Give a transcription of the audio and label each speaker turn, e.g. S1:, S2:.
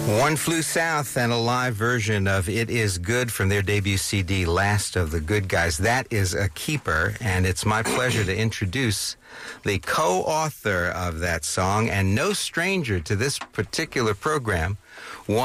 S1: One Flew South and a live version of It Is Good from their debut CD, Last of the Good Guys. That is a keeper, and it's my pleasure to introduce the co-author of that song and no stranger to this particular program,